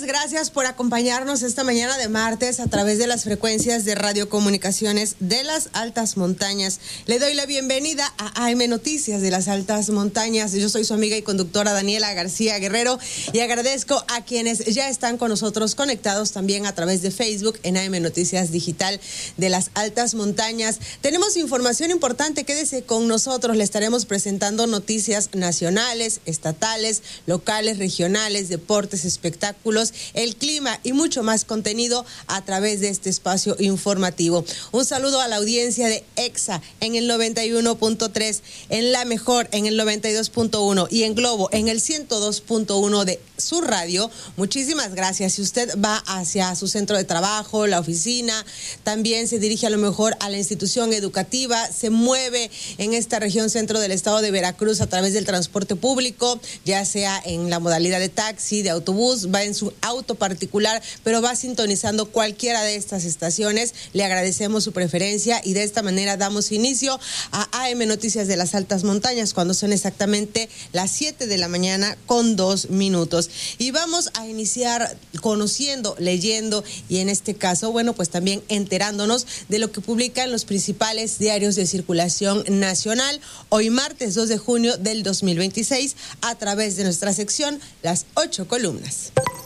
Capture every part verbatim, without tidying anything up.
Muchas gracias por acompañarnos esta mañana de martes a través de las frecuencias de radiocomunicaciones de las altas montañas. Le doy la bienvenida a A M Noticias de las altas montañas. Yo soy su amiga y conductora Daniela García Guerrero y agradezco a quienes ya están con nosotros conectados también a través de Facebook en A M Noticias Digital de las altas montañas. Tenemos información importante, quédese con nosotros. Le estaremos presentando noticias nacionales, estatales, locales, regionales, deportes, espectáculos, el clima y mucho más contenido a través de este espacio informativo. Un saludo a la audiencia de EXA en el noventa y uno punto tres, en La Mejor en el noventa y dos punto uno y en Globo en el ciento dos punto uno de su radio. Muchísimas gracias. Si usted va hacia su centro de trabajo, la oficina, también se dirige a lo mejor a la institución educativa, se mueve en esta región centro del estado de Veracruz a través del transporte público, ya sea en la modalidad de taxi, de autobús, va en su auto particular, pero va sintonizando cualquiera de estas estaciones. Le agradecemos su preferencia y de esta manera damos inicio a A M Noticias de las Altas Montañas cuando son exactamente las siete de la mañana con dos minutos. Y vamos a iniciar conociendo, leyendo y en este caso, bueno, pues también enterándonos de lo que publican los principales diarios de circulación nacional hoy martes dos de junio del dos mil veintiséis a través de nuestra sección Las Ocho Columnas.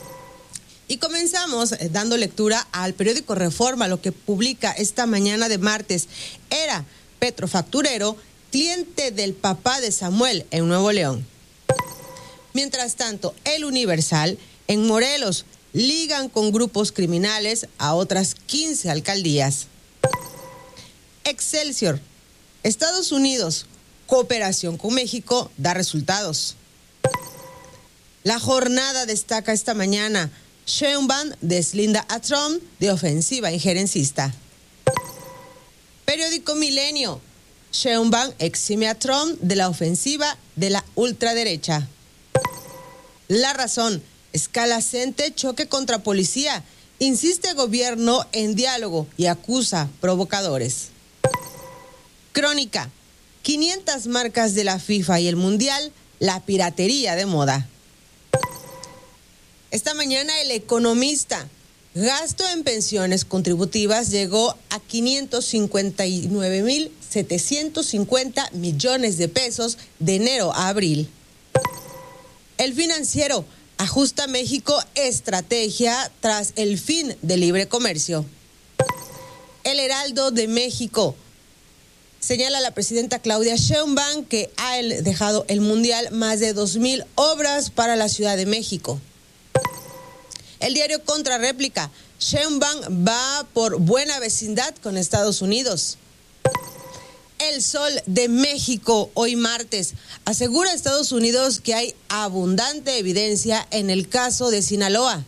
Y comenzamos dando lectura al periódico Reforma, lo que publica esta mañana de martes. Era petrofacturero, cliente del papá de Samuel en Nuevo León. Mientras tanto, El Universal, en Morelos, ligan con grupos criminales a otras quince alcaldías. Excelsior, Estados Unidos, cooperación con México da resultados. La Jornada destaca esta mañana, Sheinbaum deslinda a Trump de ofensiva injerencista. Periódico Milenio, Sheinbaum exime a Trump de la ofensiva de la ultraderecha. La Razón, escala CENTE choque contra policía, insiste gobierno en diálogo y acusa provocadores. Crónica, quinientas marcas de la FIFA y el Mundial, la piratería de moda. Esta mañana El Economista, gasto en pensiones contributivas llegó a quinientos cincuenta y nueve mil setecientos cincuenta millones de pesos de enero a abril. El Financiero, ajusta México estrategia tras el fin del libre comercio. El Heraldo de México, señala la presidenta Claudia Sheinbaum que ha dejado el Mundial más de dos mil obras para la Ciudad de México. El diario Contrarréplica, Sheinbaum va por buena vecindad con Estados Unidos. El Sol de México, hoy martes, asegura a Estados Unidos que hay abundante evidencia en el caso de Sinaloa.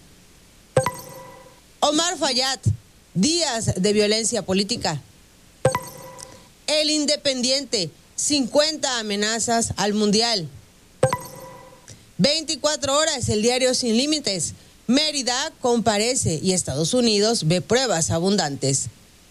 Omar Fayad, días de violencia política. El Independiente, cincuenta amenazas al Mundial. veinticuatro horas, el diario Sin Límites. Mérida comparece y Estados Unidos ve pruebas abundantes.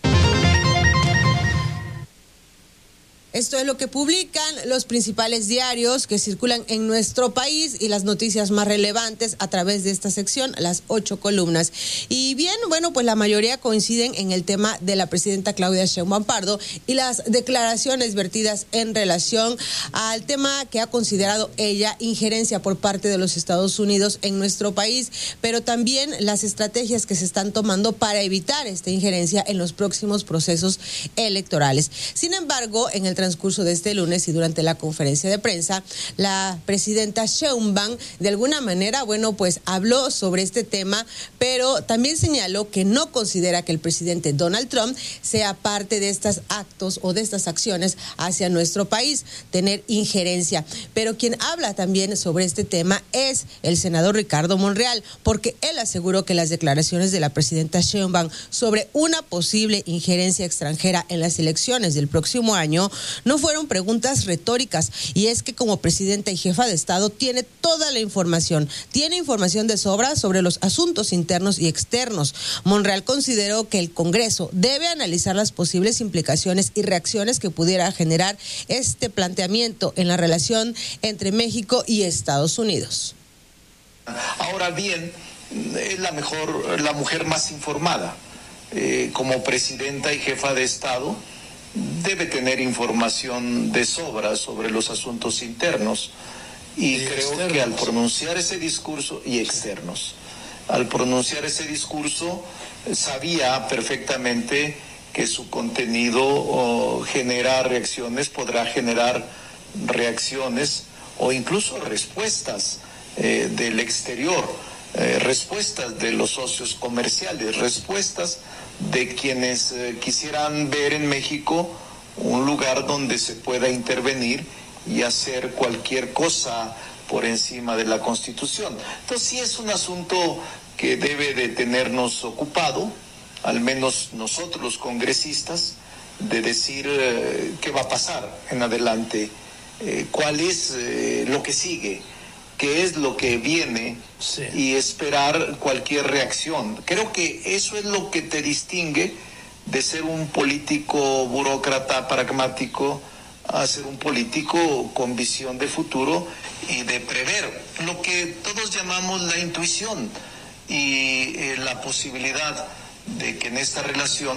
Esto es lo que publican los principales diarios que circulan en nuestro país y las noticias más relevantes a través de esta sección, las ocho columnas. Y bien, bueno, pues la mayoría coinciden en el tema de la presidenta Claudia Sheinbaum Pardo y las declaraciones vertidas en relación al tema que ha considerado ella injerencia por parte de los Estados Unidos en nuestro país, pero también las estrategias que se están tomando para evitar esta injerencia en los próximos procesos electorales. Sin embargo, en el transcurso de este lunes y durante la conferencia de prensa, la presidenta Sheinbaum de alguna manera, bueno, pues habló sobre este tema, pero también señaló que no considera que el presidente Donald Trump sea parte de estos actos o de estas acciones hacia nuestro país, tener injerencia. Pero quien habla también sobre este tema es el senador Ricardo Monreal, porque él aseguró que las declaraciones de la presidenta Sheinbaum sobre una posible injerencia extranjera en las elecciones del próximo año no fueron preguntas retóricas, y es que como presidenta y jefa de Estado tiene toda la información, tiene información de sobra sobre los asuntos internos y externos. Monreal consideró que el Congreso debe analizar las posibles implicaciones y reacciones que pudiera generar este planteamiento en la relación entre México y Estados Unidos. Ahora bien, es la mejor, la mujer más informada. Eh, como presidenta y jefa de Estado, debe tener información de sobra sobre los asuntos internos. Y, y creo externos. que al pronunciar ese discurso, y externos, al pronunciar ese discurso, sabía perfectamente que su contenido oh, genera reacciones, podrá generar reacciones o incluso respuestas eh, del exterior, eh, respuestas de los socios comerciales, respuestas de quienes eh, quisieran ver en México un lugar donde se pueda intervenir y hacer cualquier cosa por encima de la Constitución. Entonces sí es un asunto que debe de tenernos ocupado, al menos nosotros los congresistas, de decir eh, qué va a pasar en adelante, eh, cuál es eh, lo que sigue, qué es lo que viene, sí. y esperar cualquier reacción. Creo que eso es lo que te distingue de ser un político burócrata pragmático a ser un político con visión de futuro y de prever lo que todos llamamos la intuición y eh, la posibilidad de que en esta relación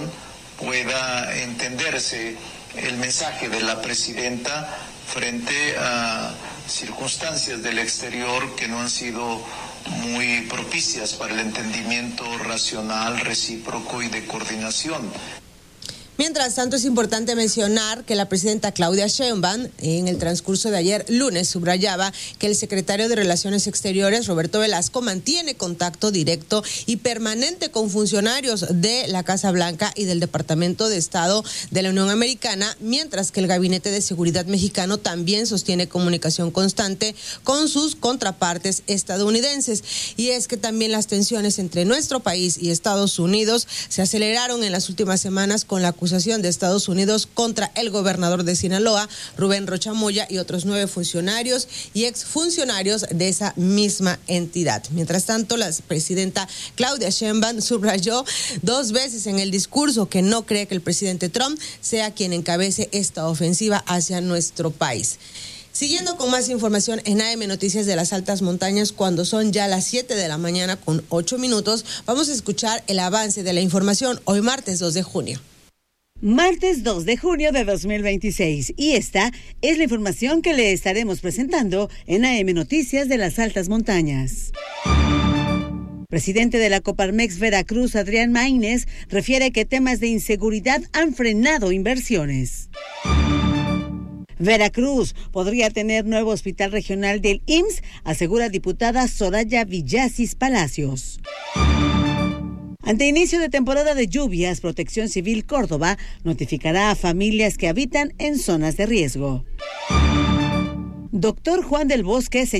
pueda entenderse el mensaje de la presidenta frente a circunstancias del exterior que no han sido muy propicias para el entendimiento racional, recíproco y de coordinación. Mientras tanto, es importante mencionar que la presidenta Claudia Sheinbaum, en el transcurso de ayer lunes, subrayaba que el secretario de Relaciones Exteriores, Roberto Velasco, mantiene contacto directo y permanente con funcionarios de la Casa Blanca y del Departamento de Estado de la Unión Americana, mientras que el Gabinete de Seguridad mexicano también sostiene comunicación constante con sus contrapartes estadounidenses. Y es que también las tensiones entre nuestro país y Estados Unidos se aceleraron en las últimas semanas con la acusación de Estados Unidos contra el gobernador de Sinaloa, Rubén Rocha Moya, y otros nueve funcionarios y exfuncionarios de esa misma entidad. Mientras tanto, la presidenta Claudia Sheinbaum subrayó dos veces en el discurso que no cree que el presidente Trump sea quien encabece esta ofensiva hacia nuestro país. Siguiendo con más información en A M Noticias de las Altas Montañas, cuando son ya las siete de la mañana con ocho minutos, vamos a escuchar el avance de la información hoy martes dos de junio. Martes dos de junio de dos mil veintiséis, y esta es la información que le estaremos presentando en A M Noticias de las Altas Montañas. Presidente de la Coparmex Veracruz, Adrián Maínez, refiere que temas de inseguridad han frenado inversiones. Veracruz podría tener nuevo hospital regional del I M S S, asegura diputada Soraya Villasis Palacios. Ante inicio de temporada de lluvias, Protección Civil Córdoba notificará a familias que habitan en zonas de riesgo. Doctor Juan del Bosque señala